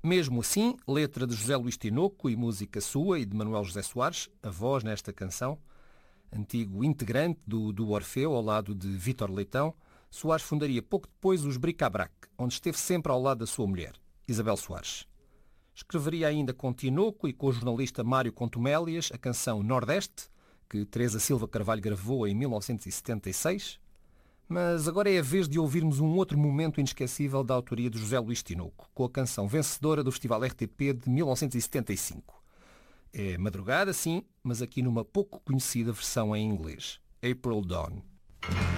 Mesmo assim, letra de José Luís Tinoco e música sua e de Manuel José Soares, a voz nesta canção, antigo integrante do Orfeu, ao lado de Vítor Leitão, Soares fundaria pouco depois os Bric-a-Brac, onde esteve sempre ao lado da sua mulher, Isabel Soares. Escreveria ainda com Tinoco e com o jornalista Mário Contumélias a canção Nordeste, que Teresa Silva Carvalho gravou em 1976. Mas agora é a vez de ouvirmos um outro momento inesquecível da autoria de José Luís Tinoco, com a canção vencedora do Festival RTP de 1975. É madrugada, sim, mas aqui numa pouco conhecida versão em inglês. April Dawn.